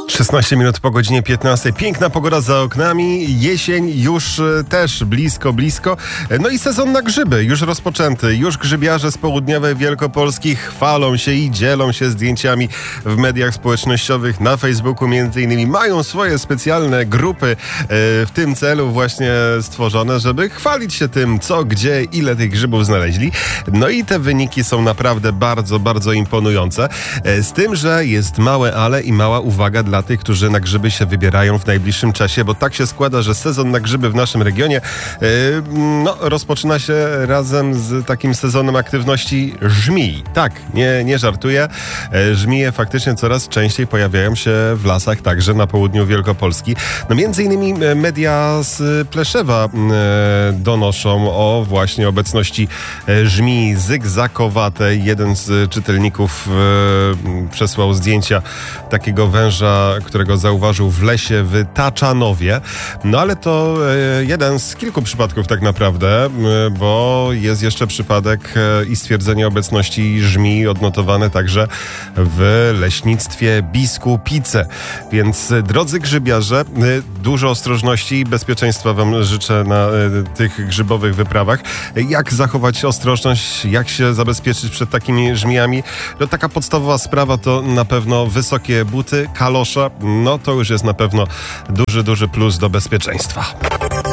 16 minut po godzinie 15. Piękna pogoda za oknami. Jesień już też blisko. No i sezon na grzyby już rozpoczęty. Już grzybiarze z południowej Wielkopolski chwalą się i dzielą się zdjęciami w mediach społecznościowych. Na Facebooku między innymi mają swoje specjalne grupy w tym celu właśnie stworzone, żeby chwalić się tym, co, gdzie, ile tych grzybów znaleźli. No i te wyniki są naprawdę bardzo imponujące. Z tym, że jest małe ale i mała uwaga dla tych, którzy na grzyby się wybierają w najbliższym czasie, bo tak się składa, że sezon na grzyby w naszym regionie rozpoczyna się razem z takim sezonem aktywności żmij. Tak, nie żartuję. Żmije faktycznie coraz częściej pojawiają się w lasach, także na południu Wielkopolski. No między innymi media z Pleszewa donoszą o właśnie obecności żmii zygzakowatej. Jeden z czytelników przesłał zdjęcia takiego węża, którego zauważył w lesie w Taczanowie. No ale to jeden z kilku przypadków tak naprawdę, bo jest jeszcze przypadek i stwierdzenie obecności żmii odnotowane także w leśnictwie Biskupice. Więc drodzy grzybiarze, dużo ostrożności i bezpieczeństwa wam życzę na tych grzybowych wyprawach. Jak zachować ostrożność, jak się zabezpieczyć przed takimi żmijami? No taka podstawowa sprawa to na pewno wysokie buty, kalosze, no to już jest na pewno duży plus do bezpieczeństwa.